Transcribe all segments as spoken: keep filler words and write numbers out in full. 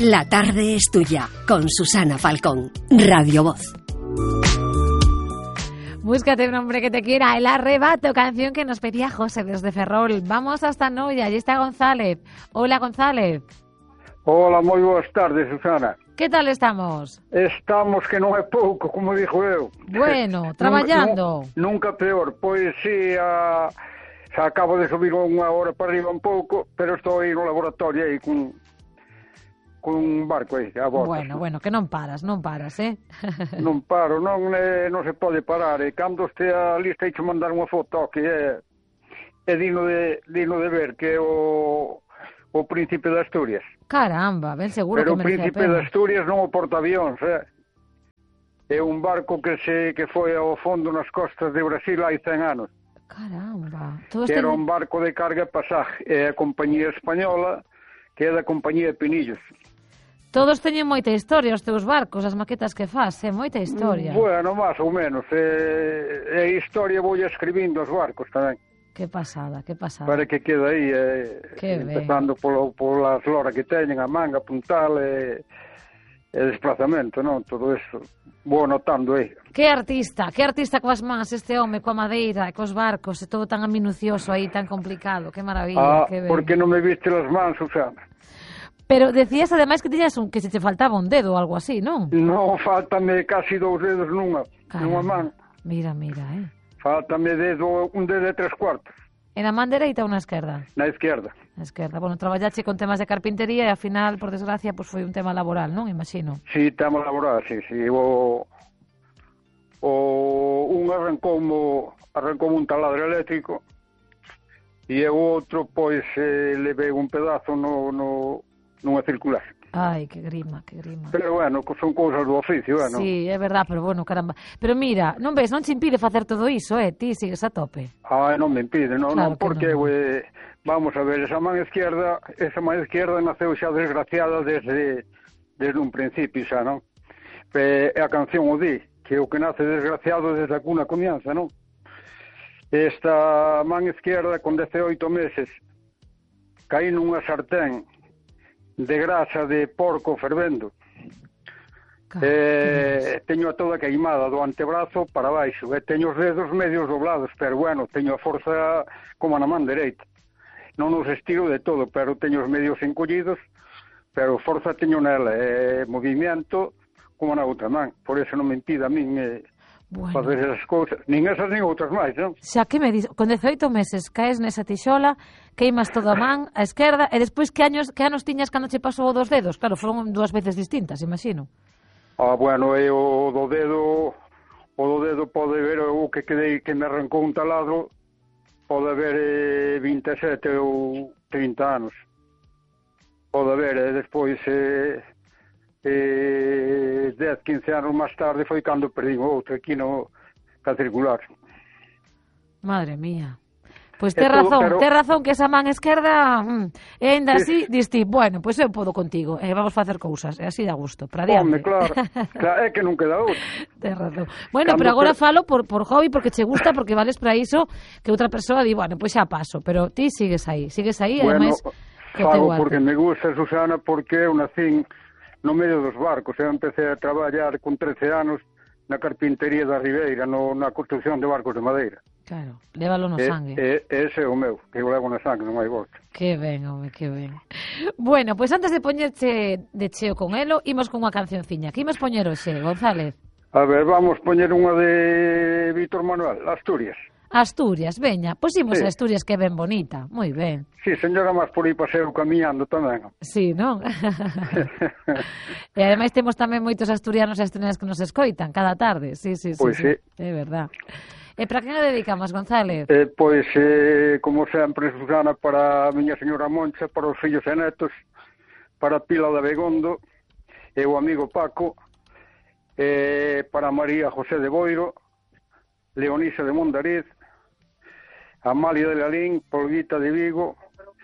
La tarde es tuya, con Susana Falcón, Radio Voz. Búscate un hombre que te quiera, El Arrebato, canción que nos pedía José desde Ferrol. Vamos hasta Noia, allí está González. Hola, González. Hola, moi boas tardes, Susana. Que tal estamos? Estamos que non é pouco, como dixo eu. Bueno, traballando. Nunca, nunca peor, pois si, a, xa acabo de subir unha hora para arriba un pouco, pero estou aí no laboratorio aí con, con un barco aí, a botas. Bueno, bueno, que non paras, non paras, eh? Non paro, non, eh, non se pode parar, e cando este ali está hecho mandar unha foto que é, é digno de, digno de ver, que é o... o Príncipe de Asturias. Caramba, ben seguro pero que o merece a Príncipe pena. de Asturias non o portaavións, eh? É un barco que se que foi ao fondo nas costas de Brasil hai cen anos. Caramba. Todos Que era ten... un barco de carga e pasaje. É a compañía española, que é da compañía de Pinillos. Todos teñen moita historia, os teus barcos, as maquetas que faz, é moita historia. Bueno, máis ou menos. É, é historia vou escribindo os barcos tamén. Que pasada, que pasada. Para que quede aí, eh, empezando polo, pola flora que teñen, a manga, puntal e, e desplazamento, non? Todo eso, vou anotando aí. Que artista, que artista coas mans este home, coa madeira, cos barcos, e todo tan minucioso aí, tan complicado, que maravilla. Ah, que porque non me viste as mans, Susana? Pero decías ademais que tiñas un, que se te faltaba un dedo ou algo así, non? Non, faltame casi dous dedos nunha, nunha man. Mira, mira, eh. Faltame dedo, un dedo de tres cuartos. E na man dereita ou na esquerda? Na esquerda. Na esquerda. Bueno, traballache con temas de carpintería e ao final, por desgracia, pues foi un tema laboral, non? Imagino. Sí, tema laboral, sí, sí. O, o un arrancou arrancou un taladro eléctrico e o outro, pois, eh, levei un pedazo no, no, nunha circular. Ai, que grima, que grima. Pero, bueno, son cousas do oficio, bueno. Sí, é verdad, pero, bueno, caramba. Pero mira, non ves, non te impide facer todo iso, eh? Ti sigues a tope. Ah, non me impide, non, claro non porque, non. Eh, vamos a ver, esa man esquerda, esa man esquerda naceu xa desgraciada desde, desde un principio, xa, non? E a canción o di, que o que nace desgraciado desde a cuna comienza, non? Esta man esquerda, con dezaoito meses, caí nunha sartén de grasa de porco fervendo. Eh, teño a toda queimada do antebrazo para baixo e teño os dedos medios doblados, pero bueno, teño a forza como na man dereita. Non os estiro de todo, pero teño os medios encollidos, pero forza teño nela, e eh, movimento como na outra man. Por eso non me impide a min eh, bueno. facer esas cousas, nin esas nin outras máis, non? Xa que me dis, con dezaoito meses caes nesa tixola, queimas toda a man, a esquerda, e despois que anos que anos tiñas cando che pasou dos dedos? Claro, foron dúas veces distintas, imagino. Ah, bueno, e o do dedo, o do dedo pode ver o que quedei, que me arrancou un taladro, pode ver eh, vinte e sete ou trinta anos. Pode ver, e despois eh, eh, dez, quince anos máis tarde foi cando perdí outro aquí no ca circular. Madre mía. Pois pues tes razón, pero... tes razón que esa man esquerda mm, e ainda así, sí. Diste, bueno, pois pues eu podo contigo, e eh, vamos facer cousas, e así dá gusto, para adiante. Home, claro, claro, é que non queda outra. Tes razón. Bueno, cando pero agora per... falo por, por hobby, porque che gusta, porque vales para iso, que outra persoa di, bueno, pois pues xa paso, pero ti sigues aí, sigues aí, bueno, ademais... Fago porque me gusta, Susana, porque eu nacín no medio dos barcos, eu empecé a traballar con trece anos na carpintería da Ribeira, no, na construcción de barcos de madeira. Claro, lévalo no sangue. E, e, ese é o meu, que eu levo no sangue, non hai volta. Que ben, home, que ben. Bueno, pois pues antes de poñerche de cheo con elo, imos con unha cancionciña. Que imos poñer hoxe, González? A ver, vamos poñer unha de Víctor Manuel, Asturias. Asturias, veña, pois imos sí. a Asturias, que é ben bonita, moi ben. Sí, señora, máis por aí paseo camiñando tamén. Sí, non? E ademais temos tamén moitos asturianos e asturianas que nos escoitan cada tarde, sí, sí, sí. Pois sí. sí. É verdad. E para quen a dedicamos, González? Eh, pois, eh, como sempre, Susana, para a miña señora Moncha, para os fillos e netos, para Pila de Begondo, e o amigo Paco, eh, para María José de Boiro, Leonisa de Mondariz, Amalia de Lalín, Polguita de Vigo,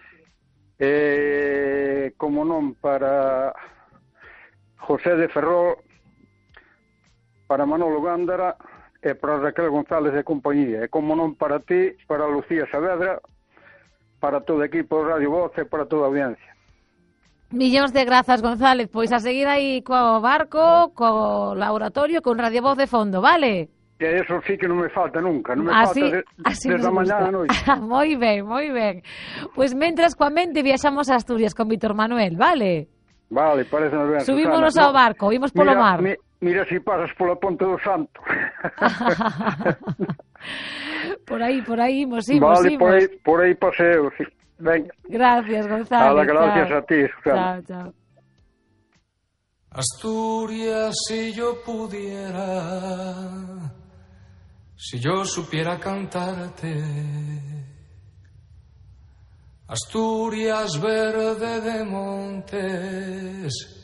eh, como non, para José de Ferrol, para Manolo Gándara, e para Raquel González de compañía, e como non para ti, para Lucía Saavedra, para todo o equipo de Radio Voz e para toda a audiencia. Millóns de grazas, González. Pois a seguir aí co barco, co laboratorio, con Radio Voz de fondo, vale? E eso sí que non me falta nunca, non me así, falta de, así desde a mañá a noite. Moi ben, moi ben. Pois mentras coa mente viaxamos a Asturias con Víctor Manuel, vale? Vale, parece ben. Subímonos ao barco, vimos polo mira, mar. Mi, mira si pasas pola Ponte do Santo. Por aí, por aí, imos, imos, vale, imos. por aí, por aí paseo, sí. Venga. Gracias, Gonzalo. Hala, gracias chao. a ti, Susana. Chao, chao. Asturias, si yo pudiera, si yo supiera cantarte. Asturias, verde de montes,